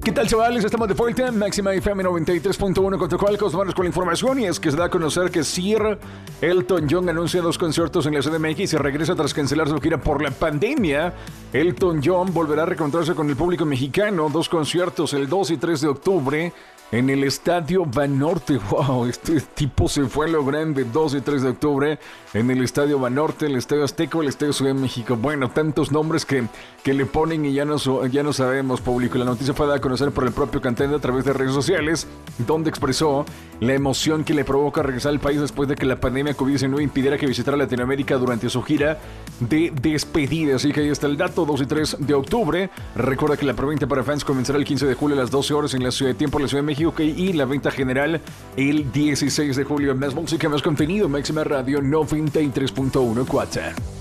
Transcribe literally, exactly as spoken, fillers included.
¿Qué tal, chavales? Estamos de vuelta en Máxima F M noventa y tres punto uno con Coatzacoalcos. Vamos con la información y es que se da a conocer que Sir Elton John anuncia dos conciertos en la C D M X y regresa tras cancelar su gira por la pandemia. Elton John volverá a reencontrarse con el público mexicano. Dos conciertos el dos y tres de octubre en el Estadio Banorte. Wow, este tipo se fue a lo grande. dos y tres de octubre en el Estadio Banorte, el Estadio Azteca, el Estadio Ciudad de México. Bueno, tantos nombres que, que le ponen y ya no, ya no sabemos, público. La noticia fue dada a conocer por el propio cantante a través de redes sociales, donde expresó la emoción que le provoca regresar al país después de que la pandemia COVID diecinueve impidiera que visitara Latinoamérica durante su gira de despedida. Así que ahí está el dato, dos y tres de octubre. Recuerda que la preventa para fans comenzará el quince de julio a las doce horas en la Ciudad de Tiempo, en la Ciudad de México, y la venta general el dieciséis de julio. Más música, más contenido, Máxima Radio noventa y tres punto uno Cuatza.